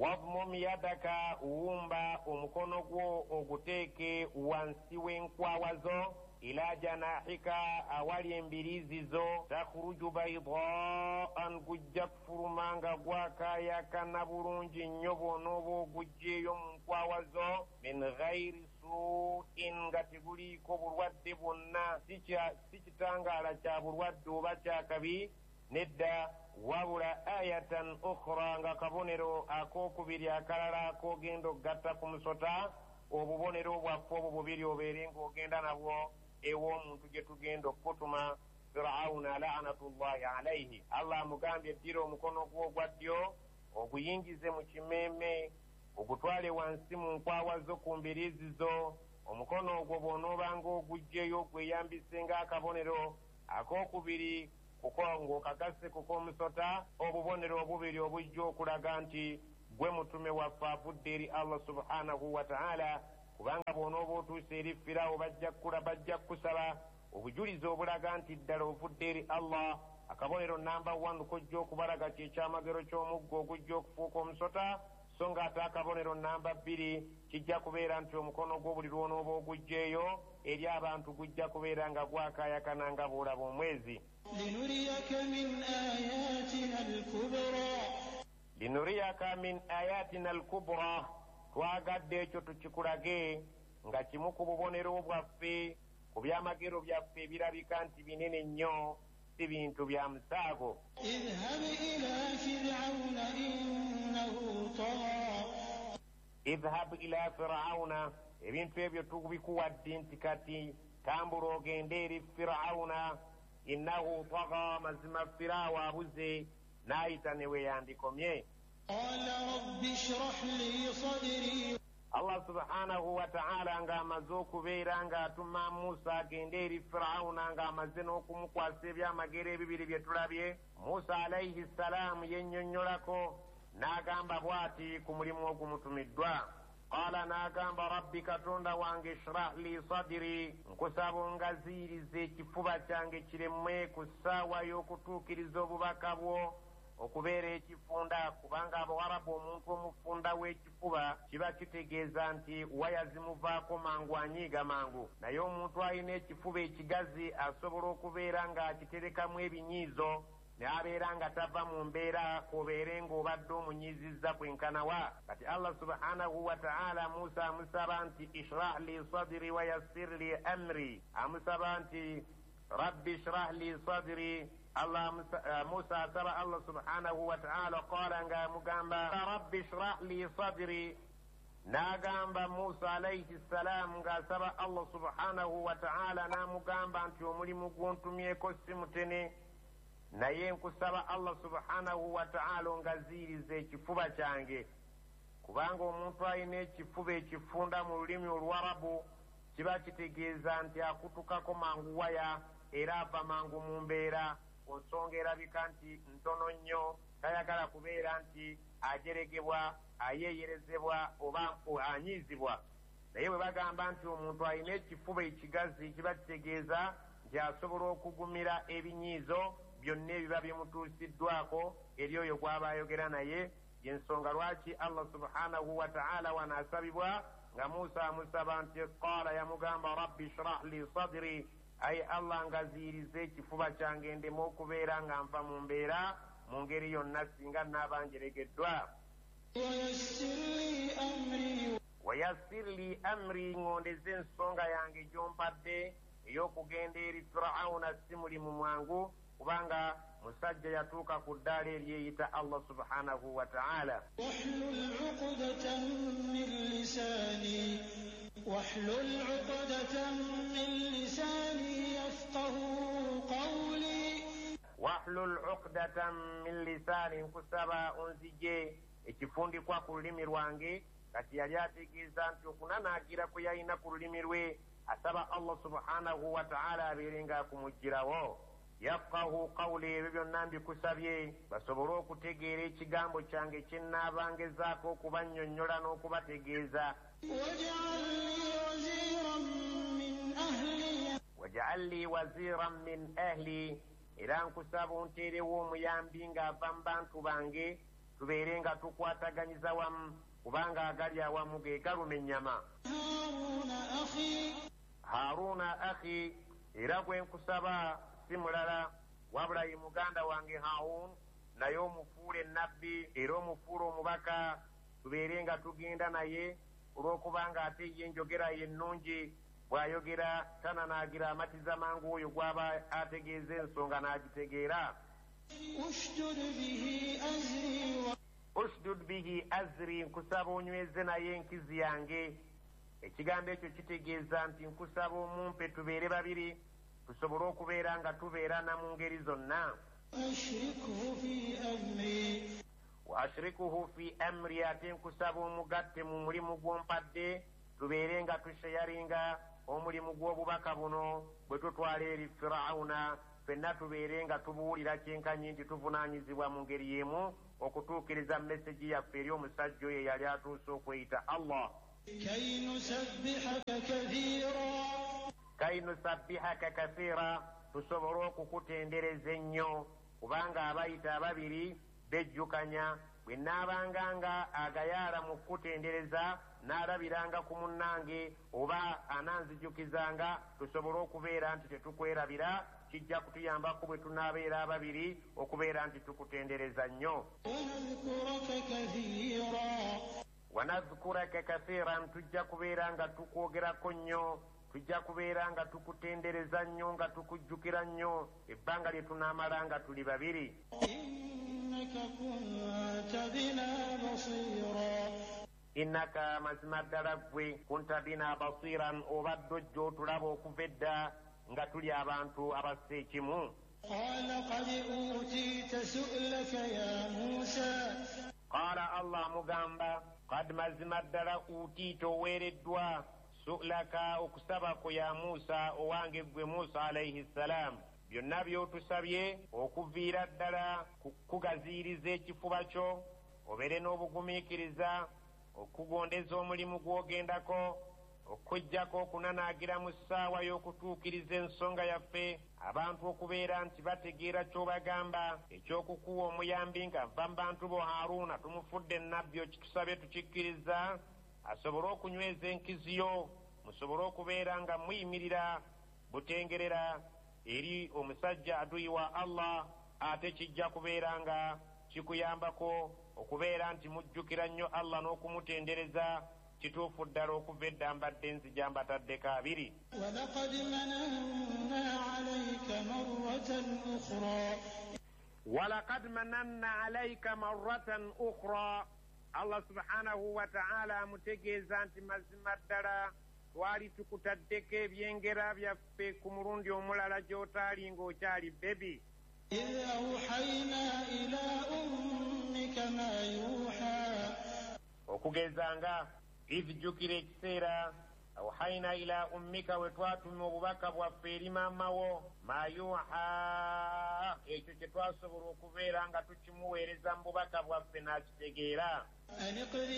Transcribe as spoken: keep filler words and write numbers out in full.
wadmum yadaka uwumba omukono gwo oguteeke wansi w'enkwawa zo ila janahika awali embiriizi zo takhruju baydaan gujja kufuluma nga gwakayakana bulungi nnyo bw'onooba ogugjeeyo mu nkwawa zo min ghairi suin nga teguliiko bulwadde bwonna si kitangaala kya bulwadde oba kyakabi nedda wabula ayatan ukhra nga kabonero akokubiri akalala akogenda okugatta ku musota obubonero bwaffe obwo bubiri obeere ng'ogenda nabwo ew'omuntu gye tugenda okutuma firawuna laanatullahi alaihi. Allah amugambye ddira omukono gwo ogwa ddyo oguyingize mu kimeeme ogutwale wansi mu nkwawa zo ku mbiriizi zo. Omukono ogwo bw'onoobanga ogugjeyo gweyambise ng'akabonero akokubiri ng'okagasse ku k'omusota obubonero obubiri obujja okulaga nti gwe mutume waffe avudde eri Allah subhanahu wa ta'ala, kubanga bw'onooba otuuse eri firawo bajja kkula bajja kkusaba obujulizi obulaga nti ddala ovudde eri Allah. Akabonero namba one kojja okubalaga kyekyamagero ky'omuggo ogujja okufuuka omusota, so nga ate akabonero namba bbiri kijja kubeera nti omukono gwo buli lw'onooba ogugjeeyo eri abantu gujja kubeera nga gwakayakana nga bw'olaba omwezi. linuriyaka min ayatina al-kubra linuriyaka min ayatina al-kubra, twagadde ekyo tukikulage nga kimu ku bubonero bwaffe ku byamagero byaffe ebirabika nti binene nnyo, si bintu bya musaago. idhhab ila firawuna innahu tagha idhhab ila firawuna, ebintu ebyo tubikuwadde nti kati tambula ogende eri firawuna. innahu tagha, mazima firawo abuze n'ayita ne weyandikomye. qala rabbi shrah li sadri. Allah subhanahu wa ta'ala ng'amaze okubeera ng'atuma Musa agende eri firawuna ng'amaze n'okumukwasa ebyamagero ebibiri bye tulabye, Musa alayhi salaamu yennyonnyolako n'agamba bw'ati ku mulimu ogumutumiddwa. qala n'agamba rabbi katonda wange shrah li sadri, nkusaba ongaziirize ekifuba kyange kireme ku ssaawa y'okutuukiriza obubaka bwo okubeera ekifunda, kubanga abawarabu omuntu omufunda w'ekifuba kiba kitegeeza nti waya zimuvaako mangu anyiiga mangu, naye omuntu alina ekifuba ekigazi asobola okubeera ng'akiterekamu ebinyiizo n'abeera nga tava mu mbeera obeere ng'obadde omunyiizizza kwenkanawa. kati Allah subhanahu wa ta'ala Musa amusaba nti ishrah li sadri wa yassir li amri, amusaba nti rabbi ishrah li sadri. Allah uh, Musa asaba Allah subhanahu wa ta'ala, qala nga mugamba rabbi ishrah li sadri, n'agamba Musa alayhi salam ng'asaba Allah subhanahu wa ta'ala n'amugamba nti omulimu gw'ontumyeko si mutene, naye nkusaba Allah subhanahu wa ta'ala ongaziirize ekifuba kyange, kubanga omuntu alina ekifuba ekifunda mu lulimi Oluwarabu kiba kitegeeza nti akutukako mangu waya era ava mangu mu mbeera, ku nsonga erabika nti ntono nnyo, tayagala kubeera nti ajeregebwa, ayeeyerezebwa oba anyiizibwa. naye bwe bagamba nti omuntu alina ekifuba ekigazi kiba kitegeeza nti asobola okugumira ebinyiizo byonna ebiba bimutuusiddwako eri oyo gw'aba ayogera naye. yensonga lwaki Allah subhanahu wa ta'ala wanaasabibwa nga Musa amusaba nti qala, yamugamba rabbi shrah li sadri, ayi Allah ngaziirize ekifuba kyange ndeme okubeera nga nva mu mbeera mu ngeri yonna singa naabanjeregeddwa. wayassir li amri, ngondeze ensonga yange gy'ompadde ey'okugenda eri firawuna si mulimu mwangu, kubanga musajja yatuuka ku ddaala eryeyita Allah subhanahu wa ta'ala. wahlul uqdatan min lisani wahlul uqdatan min lisani yafqahu qawli. wahlul uqdatan min lisani, nkusaba onzije ekifundikwa ku lulimi lwange. kati yali ategeeza nti okunanaagira kwe yalina ku lulimi lwe asaba Allah subhanahu wa ta'ala abeere ng'akumugirawo. yafqahu qawli, ebyo byonna mbikusabye basobole okutegeera ekigambo kyange kye nnaabangezaako okubannyonnyola n'okubategeeza. waj'al li waziran min ahli, era nkusaba onteerewo omuyambi ng'ava mu bantu bange. tubeere nga tukwataganyiza wamu kubanga agali awamu ge galuma ennyama. Haruna akhi, era gwe nkusaba si mulala wabula ye muganda wange Harun, naye omufuule nnabbi era omufuule omubaka, tubeere nga tugenda naye olw'okubanga ate ye enjogera ye ennungi, bw'ayogera tananaagira amatiza mangu oyo gw'aba ategeeza ensonga n'agitegeera. Ushdud bihi azri, nkusaba onyweze naye enkizi yange. Ekigambo ekyo kitegeeza nti nkusaba omumpe tubeere babiri tusobole okubeera nga tubeera na mu ngeri zonna. Wa ashrikuhu fi amri, ate nkusaba omugatte mu mulimu gw'ompadde tubeere nga tushayaringa omulimu gw'obubaka buno bwe tutwala eri Firawuna, ffenna tubeere nga tubuwulira kyenkanyi nti tuvunaanyizibwa mu ngeri y'emu okutuukiriza mesegi yaffe eri omusajja oyo eyali atuuse okweyita Allah. Kay nusabbihaka kathiira, tusobole okukutendereza ennyo kubanga abayita ababiri bejjukanya. Bwe nnaabanga nga agayaala mu kukutendereza n'alabiranga ku munnange oba ananzijukizanga, tusobole okubeera nti tetukwerabira, kijja kutuyambako bwe tunaabeera ababiri okubeera nti tukutendereza nnyo. Wanadhkuraka kathiran, tujja kubeera nga tukwogerako nnyo, tujja kubeera nga tukutendereza nnyo nga tukujjukira nnyo ebbanga lye tunaamala nga tuli babiri. Innaka, mazima ddala ggwe, kunta bina basiran, obadde ojja otulaba okuva edda nga tuli abantu abasse ekimu. Qaala Allah mugamba, qad mazima ddala utiita oweereddwa su'laka okusaba ko ya Musa, owange ggwe Musa alayhi salaam. Byonna by'otusabye okuviira ddala kugaziiriza ekifuba kyo, obeere n'obugumiikiriza, okugondeza omulimu gw'ogendako, okujjako okunanaagira mu ssaawa y'okutuukiriza ensonga yaffe, abantu okubeera nti bategeera ky'obagamba, eky'okukuwa omuyambi nga nva mu bantu bo Haruna tumufudde nnabbi, okitusabe tukikkiriza, asobole okunyweza enkiziyo, musobole okubeera nga muyimirira butengerera eri omusajja aduyi wa Allah, ate kijja kubeera nga kikuyambako okubeera nti mujjukira nnyo Allah n'okumutendereza kituufu ddala okuva edda mbadde nzija mbataddeko abiri. Walaqad mananna alayka marratan ukhra, Allah subhanahu wa ta'ala amutegeeza nti mazima ddala twali tukutaddeko ebyengera byaffe ku mulundi omulala gy'otaali ng'okyali bebi. Okugezanga izijjukira ekiseera awhayna ila ummika, we twatuma obubaka bwaffe eri maamawo, ma yuha, ekyo kye twasobola okubeera nga tukimuweereza mu bubaka bwaffe n'akitegeera.